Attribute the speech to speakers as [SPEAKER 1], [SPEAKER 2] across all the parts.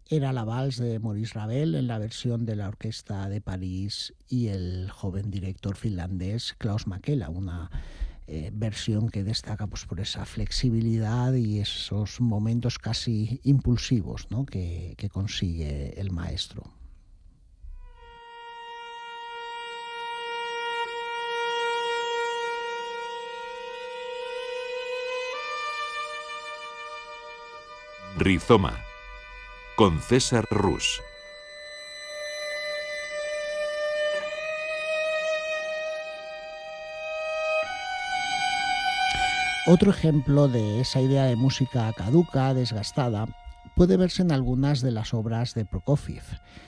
[SPEAKER 1] era la Vals de Maurice Ravel en la versión de la Orquesta de París y el joven director finlandés Klaus Mäkelä, una versión que destaca pues, por esa flexibilidad y esos momentos casi impulsivos, ¿no? que consigue el maestro.
[SPEAKER 2] Rizoma, con César Rus.
[SPEAKER 1] Otro ejemplo de esa idea de música caduca, desgastada, puede verse en algunas de las obras de Prokofiev.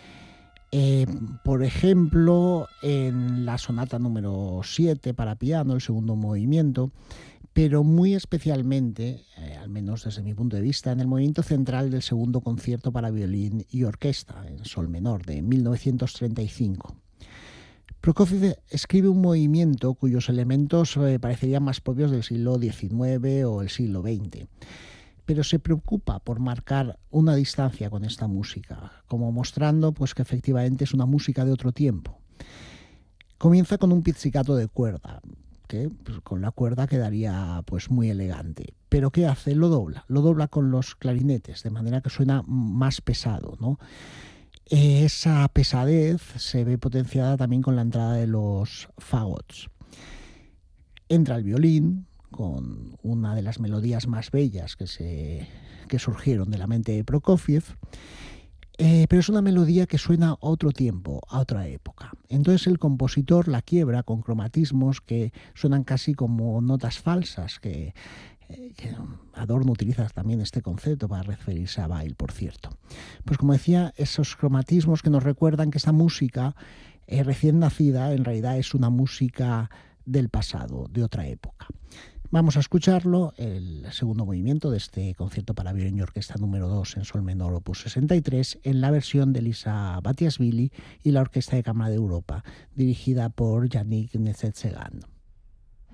[SPEAKER 1] Por ejemplo, en la sonata número 7 para piano, el segundo movimiento, pero muy especialmente, al menos desde mi punto de vista, en el movimiento central del segundo concierto para violín y orquesta, en sol menor, de 1935. Prokofiev escribe un movimiento cuyos elementos parecerían más propios del siglo XIX o el siglo XX, pero se preocupa por marcar una distancia con esta música, como mostrando pues, que efectivamente es una música de otro tiempo. Comienza con un pizzicato de cuerda, que pues, con la cuerda quedaría pues, muy elegante. Pero ¿qué hace? Lo dobla con los clarinetes, de manera que suena más pesado, ¿no? Esa pesadez se ve potenciada también con la entrada de los fagots. Entra el violín con una de las melodías más bellas que surgieron de la mente de Prokofiev, pero es una melodía que suena a otro tiempo, a otra época. Entonces el compositor la quiebra con cromatismos que suenan casi como notas falsas, que Adorno utiliza también este concepto para referirse a Weill, por cierto. Pues como decía, esos cromatismos que nos recuerdan que esta música recién nacida en realidad es una música del pasado, de otra época. Vamos a escucharlo, el segundo movimiento de este concierto para violín y orquesta número 2 en sol menor opus 63, en la versión de Lisa Batiashvili y la Orquesta de Cámara de Europa, dirigida por Yannick Nézet-Séguin.